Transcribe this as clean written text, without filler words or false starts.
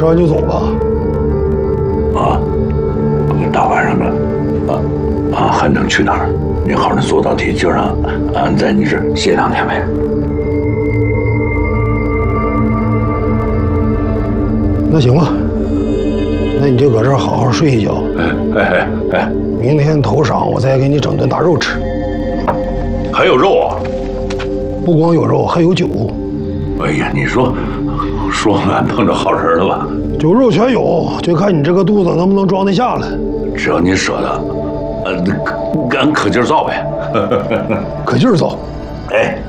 吃完就走吧。 啊，大晚上的，还能去哪儿？你好好做道题，就让俺在你这儿歇2天呗。 那行吧，那你就搁这儿好好睡一觉。 哎， 明天头晌我再给你整顿大肉吃。 还有肉啊？ 不光有肉，还有酒。 哎呀，你说俺碰着好人了吧？ 酒肉全有，就看你这个肚子能不能装得下了。 只要你舍得，俺可劲儿造呗。 可劲儿造。 哎。